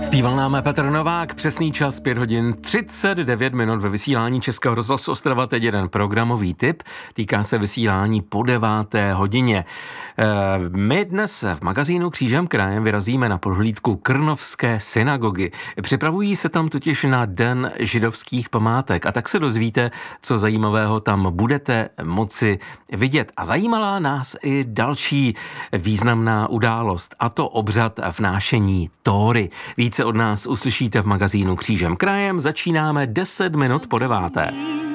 Zpíval nám Petr Novák, přesný čas 5 hodin 39 minut ve vysílání Českého rozhlasu Ostrava. Teď jeden programový tip, týká se vysílání po 9. hodině. My dnes v magazínu Křížem krajem vyrazíme na prohlídku Krnovské synagogy. Připravují se tam totiž na Den židovských památek a tak se dozvíte, co zajímavého tam budete moci vidět. A zajímala nás i další významná událost, a to obřad vnášení Tóry. Více od nás uslyšíte v magazínu Křížem krajem. Začínáme 10 minut po 9.